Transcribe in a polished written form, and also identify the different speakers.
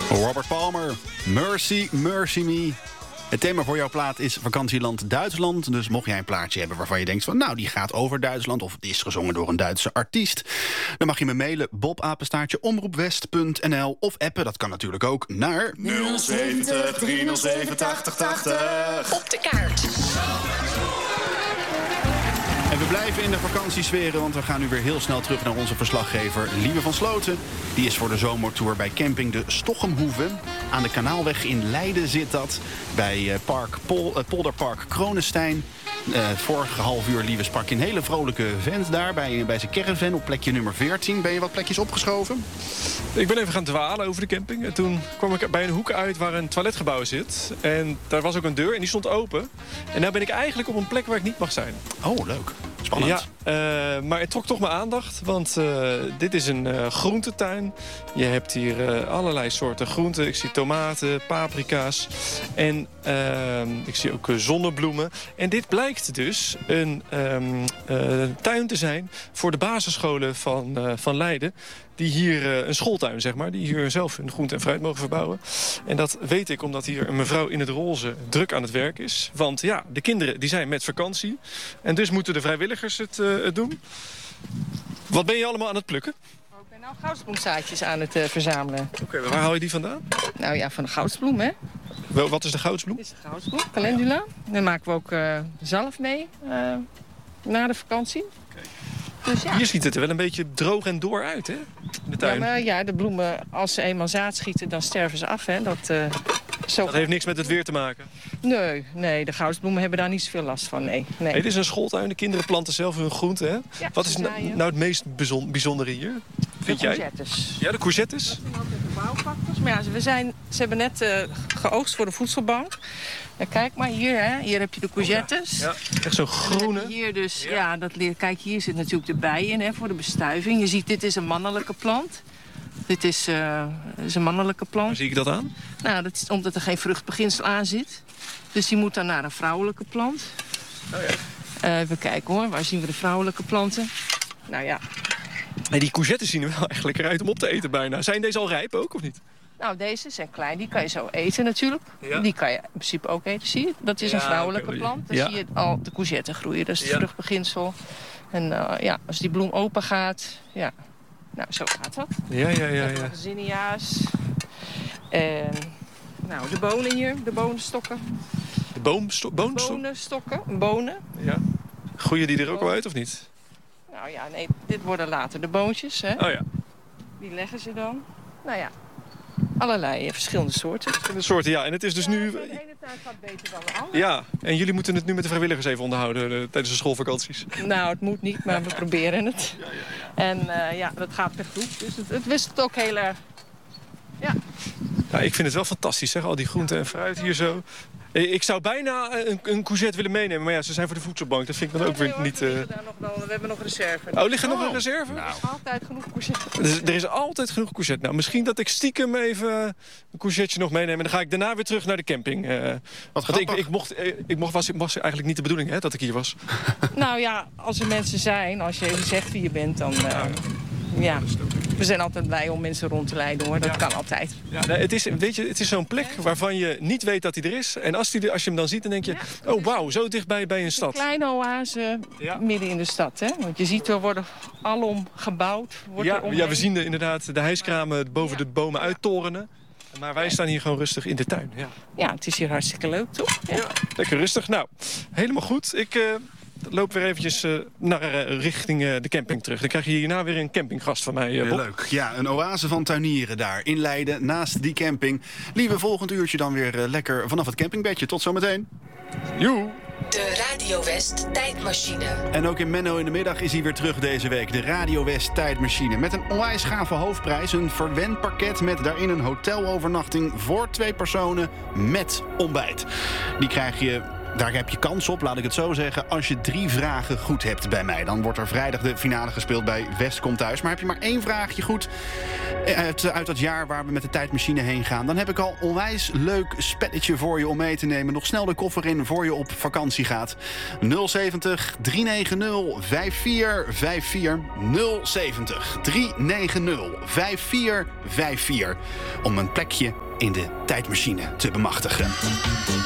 Speaker 1: Robert Palmer, Mercy, Mercy Me. Het thema voor jouw plaat is vakantieland Duitsland. Dus mocht jij een plaatje hebben waarvan je denkt van... nou, die gaat over Duitsland of die is gezongen door een Duitse artiest... dan mag je me mailen bobapenstaartje omroepwest.nl of appen, dat kan natuurlijk ook, naar
Speaker 2: 070 307 8080.
Speaker 3: Op de kaart.
Speaker 1: En we blijven in de vakantiesferen, want we gaan nu weer heel snel terug naar onze verslaggever Lieve van Sloten. Die is voor de zomertour bij camping de Stochemhoeve. Aan de Kanaalweg in Leiden zit dat. Bij Polderpark Kronestein. Vorige half uur, Lieve, sprak je een hele vrolijke vent daar bij zijn caravan op plekje nummer 14. Ben je wat plekjes opgeschoven?
Speaker 4: Ik ben even gaan dwalen over de camping. En toen kwam ik bij een hoek uit waar een toiletgebouw zit. En daar was ook een deur en die stond open. En nu ben ik eigenlijk op een plek waar ik niet mag zijn.
Speaker 1: Oh, leuk. Spannend.
Speaker 4: Ja, maar het trok toch mijn aandacht. Want dit is een groentetuin. Je hebt hier allerlei soorten groenten. Ik zie tomaten, paprika's. En ik zie ook zonnebloemen. En dit blijkt dus een tuin te zijn voor de basisscholen van Leiden. Die hier een schooltuin, zeg maar. Die hier zelf hun groente en fruit mogen verbouwen. En dat weet ik omdat hier een mevrouw in het roze druk aan het werk is. Want ja, de kinderen die zijn met vakantie. En dus moeten de vrijwilligers het doen. Wat ben je allemaal aan het plukken?
Speaker 5: Ik ben nou goudsbloemzaadjes aan het verzamelen.
Speaker 4: Oké, waar haal je die vandaan?
Speaker 5: Nou ja, van de goudsbloem, hè.
Speaker 4: Wat is de goudsbloem?
Speaker 5: Dit is de goudsbloem, calendula. Daar maken we ook zalf mee na de vakantie. Dus ja.
Speaker 4: Hier ziet het er wel een beetje droog en door uit, hè? In de tuin.
Speaker 5: Ja, maar ja, de bloemen, als ze eenmaal zaad schieten, dan sterven ze af, hè. Dat
Speaker 4: heeft niks met het weer te maken?
Speaker 5: Nee, de goudsbloemen hebben daar niet zoveel last van, nee.
Speaker 4: Dit is een schooltuin, de kinderen planten zelf hun groenten, hè?
Speaker 5: Ja,
Speaker 4: wat is nou het meest bijzondere hier, vind jij?
Speaker 5: De courgettes.
Speaker 4: Ja, de courgettes?
Speaker 5: Dat zijn altijd de bouwvakkers. Maar ja, ze hebben net geoogst voor de voedselbank. En kijk maar hier, hè. Hier heb je de courgettes.
Speaker 4: Ja, echt zo'n groene.
Speaker 5: Hier dus, kijk, hier zit natuurlijk de bij in, hè, voor de bestuiving. Je ziet, dit is een mannelijke plant. Dit is een mannelijke plant.
Speaker 4: Waar zie ik dat aan?
Speaker 5: Nou, dat is omdat er geen vruchtbeginsel aan zit. Dus die moet dan naar een vrouwelijke plant.
Speaker 4: Oh ja.
Speaker 5: Even kijken hoor, waar zien we de vrouwelijke planten? Nou ja.
Speaker 4: Nee, die courgettes zien er wel echt lekker uit om op te eten bijna. Zijn deze al rijp ook, of niet?
Speaker 5: Nou, deze zijn klein. Die kan je zo eten natuurlijk.
Speaker 4: Ja.
Speaker 5: Die kan je in principe ook eten, zie je? Dat is een vrouwelijke plant. Dan zie je al de courgette groeien. Dat is het vruchtbeginsel. En als die bloem open gaat, ja. Nou, zo gaat dat.
Speaker 4: Ja.
Speaker 5: De zinnia's. En nou, de bonen hier, de bonenstokken.
Speaker 4: De bonenstokken?
Speaker 5: Bonen.
Speaker 4: Ja. Groeien die er ook al uit, of niet?
Speaker 5: Nou ja, nee, dit worden later de boontjes, hè.
Speaker 4: Oh ja.
Speaker 5: Die leggen ze dan. Nou ja, allerlei verschillende soorten.
Speaker 4: Verschillende soorten, ja. En het is dus nu...
Speaker 5: De ene tuin gaat beter dan de andere.
Speaker 4: Ja, en jullie moeten het nu met de vrijwilligers even onderhouden tijdens de schoolvakanties.
Speaker 5: Nou, het moet niet, maar we proberen het. En dat gaat per groep. Dus het wisselt ook heel erg. Ja.
Speaker 4: Ja, ik vind het wel fantastisch, zeg. Al die groenten en fruit hier zo. Ik zou bijna een courgette willen meenemen, maar ja, ze zijn voor de voedselbank. Dat vind ik dan ook weer niet...
Speaker 5: We hebben nog reserve.
Speaker 4: Oh, ligt er nog een reserve?
Speaker 5: Nou. Er is altijd genoeg courgette.
Speaker 4: Dus er is altijd genoeg courgette. Nou, misschien dat ik stiekem even een courgette nog meeneem. En dan ga ik daarna weer terug naar de camping. Was eigenlijk niet de bedoeling, hè, dat ik hier was.
Speaker 5: Nou ja, als er mensen zijn, als je even zegt wie je bent, dan... we zijn altijd blij om mensen rond te leiden, hoor. Dat kan altijd.
Speaker 4: Ja, nee, het is zo'n plek waarvan je niet weet dat hij er is. En als je hem dan ziet, dan denk je... oh, wauw, zo dichtbij bij een stad.
Speaker 5: Een kleine oase midden in de stad, hè. Want je ziet, er worden alom gebouwd.
Speaker 4: We zien inderdaad de hijskramen boven de bomen uittorenen. Maar wij staan hier gewoon rustig in de tuin.
Speaker 5: Ja, het is hier hartstikke leuk, toch?
Speaker 4: Ja, lekker rustig. Nou, helemaal goed. Ik... loop weer eventjes richting de camping terug. Dan krijg je hierna weer een campinggast van mij, Bob.
Speaker 1: Leuk. Ja, een oase van tuinieren daar in Leiden, naast die camping. Lieve, volgend uurtje dan weer lekker vanaf het campingbedje. Tot zometeen.
Speaker 4: Joe.
Speaker 3: De Radio West tijdmachine.
Speaker 1: En ook in Menno in de middag is hij weer terug deze week. De Radio West tijdmachine. Met een onwijs gave hoofdprijs. Een verwend pakket met daarin een hotelovernachting voor 2 personen met ontbijt. Die krijg je daar heb je kans op, laat ik het zo zeggen. Als je 3 vragen goed hebt bij mij. Dan wordt er vrijdag de finale gespeeld bij West Komt Thuis. Maar heb je maar 1 vraagje goed uit dat jaar waar we met de tijdmachine heen gaan... dan heb ik al onwijs leuk spelletje voor je om mee te nemen. Nog snel de koffer in voor je op vakantie gaat. 070 390 5454. 070 390 5454. Om een plekje in de tijdmachine te bemachtigen.